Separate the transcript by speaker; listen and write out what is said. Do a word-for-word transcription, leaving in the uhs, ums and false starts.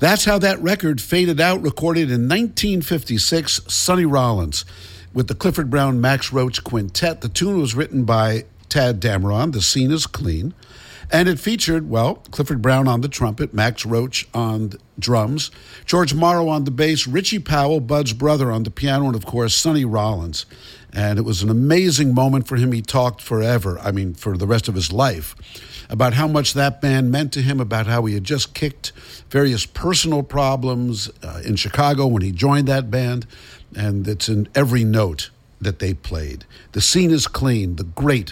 Speaker 1: That's how that record faded out, recorded in nineteen fifty-six, Sonny Rollins with the Clifford Brown Max Roach Quintet. The tune was written by Tad Dameron, The Scene is Clean, and it featured, well, Clifford Brown on the trumpet, Max Roach on drums, George Morrow on the bass, Richie Powell, Bud's brother, on the piano, and, of course, Sonny Rollins. And it was an amazing moment for him. He talked forever, I mean, for the rest of his life, about how much that band meant to him, about how he had just kicked various personal problems uh, in Chicago when he joined that band, and it's in every note that they played. The Scene is Clean, the great